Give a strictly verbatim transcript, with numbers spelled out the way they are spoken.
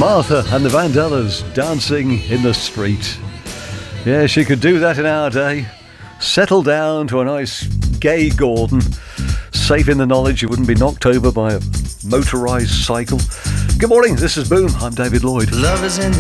Martha and the Vandellas dancing in the street. Yeah, she could do that in our day. Settle down to a nice gay Gordon, safe in the knowledge you wouldn't be knocked over by a motorised cycle. Good morning, this is Boom. I'm David Lloyd. Love is in